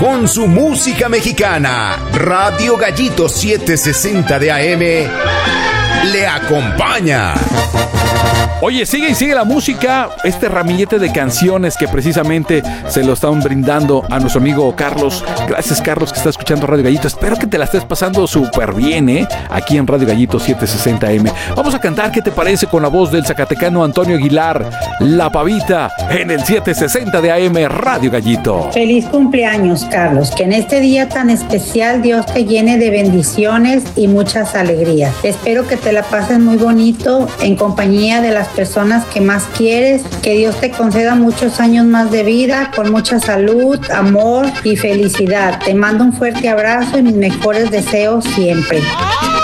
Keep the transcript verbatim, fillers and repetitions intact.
con su música mexicana. Radio Gallito setecientos sesenta de A M le acompaña. Oye, sigue y sigue la música, este ramillete de canciones que precisamente se lo están brindando a nuestro amigo Carlos. Gracias, Carlos, que está escuchando Radio Gallito. Espero que te la estés pasando súper bien, ¿eh? Aquí en Radio Gallito setecientos sesenta A M. Vamos a cantar, ¿qué te parece? Con la voz del zacatecano Antonio Aguilar, La Pavita, en el setecientos sesenta de A M Radio Gallito. Feliz cumpleaños, Carlos. Que en este día tan especial Dios te llene de bendiciones y muchas alegrías. Espero que te la pases muy bonito en compañía de las personas que más quieres, que Dios te conceda muchos años más de vida, con mucha salud, amor y felicidad. Te mando un fuerte abrazo y mis mejores deseos siempre.